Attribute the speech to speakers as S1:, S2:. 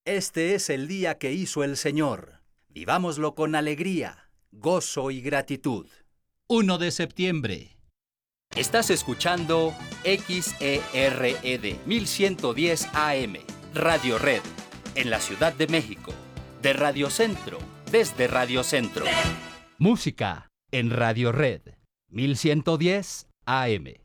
S1: Este es el día que hizo el Señor. Vivámoslo con alegría, gozo y gratitud.
S2: 1 de septiembre.
S1: Estás escuchando XERED 1110 AM, Radio Red, en la Ciudad de México. De Radio Centro, desde Radio Centro.
S2: Música en Radio Red 1110 AM.